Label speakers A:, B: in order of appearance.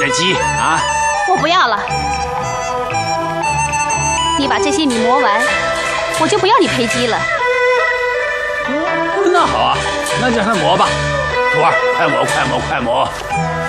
A: 的鸡啊！
B: 我不要了，你把这些米磨完，我就不要你配鸡了。
A: 那好啊，那就让他磨吧。徒儿，快磨，快磨，快磨！